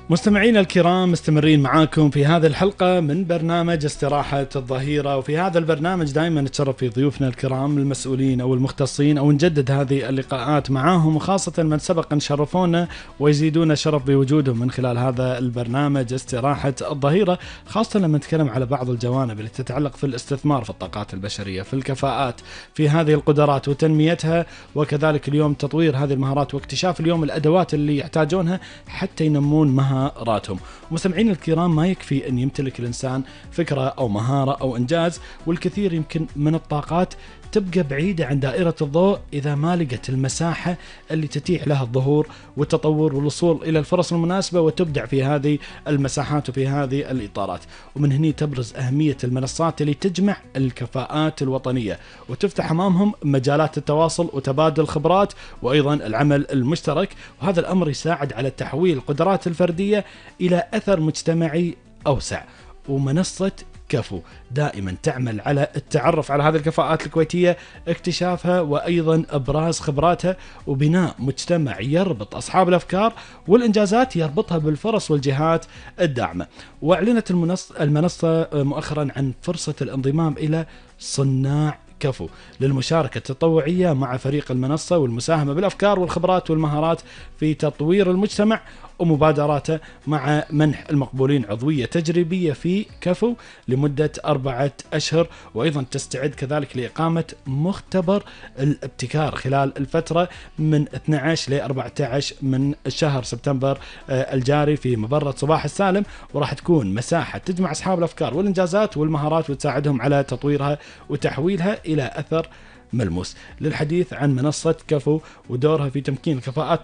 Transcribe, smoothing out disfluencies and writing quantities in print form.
مستمعينا الكرام، مستمرين معاكم في هذه الحلقة من برنامج استراحة الظهيرة. وفي هذا البرنامج دائما نتشرف في ضيوفنا الكرام المسؤولين أو المختصين، أو نجدد هذه اللقاءات معاهم، وخاصة من سبق أن شرفونا ويزيدون شرف بوجودهم من خلال هذا البرنامج استراحة الظهيرة، خاصة لما نتكلم على بعض الجوانب اللي تتعلق في الاستثمار في الطاقات البشرية، في الكفاءات، في هذه القدرات وتنميتها، وكذلك اليوم تطوير هذه المهارات واكتشاف اليوم الأدوات اللي يحتاجونها حتى ينمون مهاراتهم. مستمعين الكرام، ما يكفي أن يمتلك الإنسان فكرة أو مهارة أو إنجاز، والكثير يمكن من الطاقات تبقى بعيدة عن دائرة الضوء إذا ما لقت المساحة اللي تتيح لها الظهور والتطور والوصول إلى الفرص المناسبة وتبدع في هذه المساحات وفي هذه الإطارات. ومن هنا تبرز أهمية المنصات اللي تجمع الكفاءات الوطنية وتفتح أمامهم مجالات التواصل وتبادل الخبرات وأيضا العمل المشترك، وهذا الأمر يساعد على تحويل القدرات الفردية إلى أثر مجتمعي أوسع. ومنصة كفو دائما تعمل على التعرف على هذه الكفاءات الكويتية، اكتشافها وأيضا إبراز خبراتها، وبناء مجتمع يربط أصحاب الأفكار والإنجازات، يربطها بالفرص والجهات الداعمة. وأعلنت المنصة مؤخرا عن فرصة الانضمام إلى صناع كفو للمشاركة التطوعية مع فريق المنصة والمساهمة بالأفكار والخبرات والمهارات في تطوير المجتمع ومبادراته، مع منح المقبولين عضوية تجريبية في كفو لمدة 4 أشهر، وأيضا تستعد كذلك لإقامة مختبر الابتكار خلال الفترة من 12 ل 14 من شهر سبتمبر الجاري في مبرة صباح السالم، وراح تكون مساحة تجمع أصحاب الأفكار والإنجازات والمهارات وتساعدهم على تطويرها وتحويلها إلى أثر ملموس. للحديث عن منصة كفو ودورها في تمكين الكفاءات